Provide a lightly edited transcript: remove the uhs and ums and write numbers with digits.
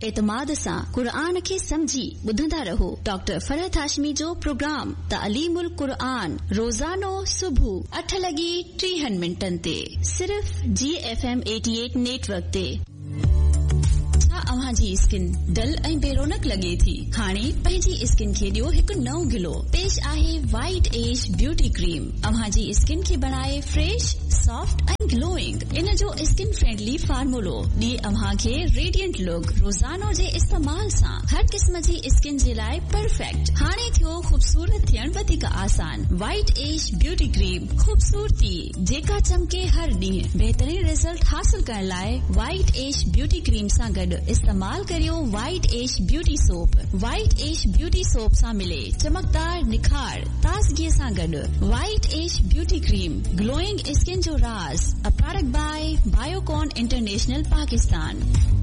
एतमाद सां क़ुरान खे समझी ॿुधंदा रहो। डॉक्टर फरहत हाशमी जो प्रोग्राम तालीमुल क़ुरान रोज़ानो सुबुह 8:30 ते सिर्फ GFM 88 नेटवर्क ते। अव्हां जी स्किन डल ऐं बेरोनक लगे थी? हाणे पंहिंजी स्किन खे ॾियो हिकु नओं गिलो। पेश आहे वाइट एज ब्यूटी क्रीम। अव्हां जी स्किन खे बनाए फ्रेश, सॉफ्ट ऐं ग्लोइंग। इन जो स्किन फ्रेंडली फार्मूलो ॾिए अव्हां खे रेडियंट लुक। रोज़ानो जे इस्तेमाल सां हर क़िस्म जी स्किन जे लाइ परफेक्ट। हाणे थियो खूबसूरत थियण वधीक आसान। वाइट एज ब्यूटी क्रीम, खूबसूरती जेका चमके हर ॾींहुं। बहितरीन रिजल्ट हासिल करण लाइ वाइट एज ब्यूटी क्रीम सां गॾु इस्तेमाल करियो white age beauty soap. White age beauty soap सां मिले चमकदार निखार ताज़गी सां गॾु। White age beauty cream, glowing skin जो राज। A product by Biocon international Pakistan.